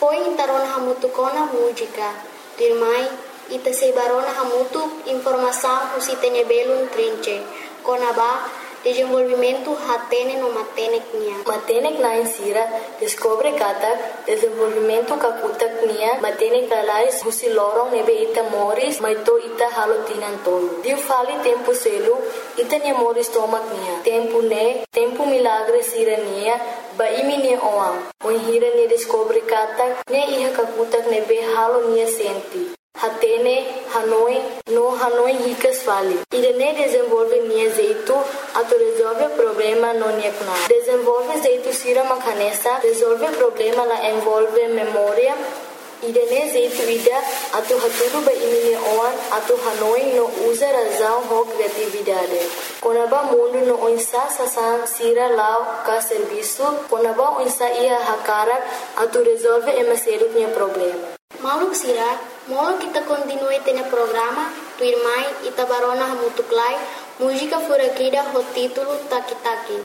Foi intarona hamutu kona música, dirmai ita seibarona hamutu informação usitene belum trinche, kona ba desenvolvimento hatene no matenek nia. Matenek na insira descobre katak desenvolvimento kakutak nia matenek alais husi lorong nebe ita moris maito ita halo tinan tolo. Diu fali tempo selu ita nia moris tomak nia. Tempo milagre sira nia ba imi nia oang. Moin hira nia descobre katak nia iha kakutak nebe halo nia senti. Hatene, Hanoi ricas fali. Irene desenvolve nia jeito, ato resolve problema no nia kuna. Desenvolve jeito sira makanesa, resolve problema la envolve memória. Irene jeito ida, ato haturu ba imini oan, ato Hanoi no usa razão ho criatividade. Konaba mundo no onsa sasan sira lao ka serviço, konaba onsa ia hakara, ato resolve emaseru nia problema. Mauluk sira, molo kita continue tene programa, tu irmai ita barona hamutuklai, música furakida ho título Taki Taki.